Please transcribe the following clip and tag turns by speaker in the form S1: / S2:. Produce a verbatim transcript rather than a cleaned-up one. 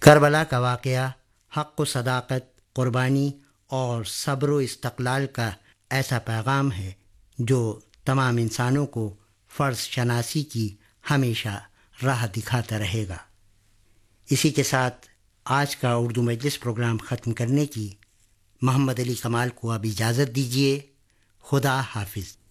S1: Karbala का वाक़या हक़ व सदाकत, क़ुरबानी और सब्र व इस्तक़लाल का ऐसा पैगाम है जो तमाम इंसानों को फ़र्ज़ शनासी की हमेशा राह दिखाता रहेगा। इसी के साथ आज का उर्दू मजलिस प्रोग्राम ख़त्म करने की मोहम्मद अली कमाल को अब इजाज़त दीजिए। खुदा हाफिज़।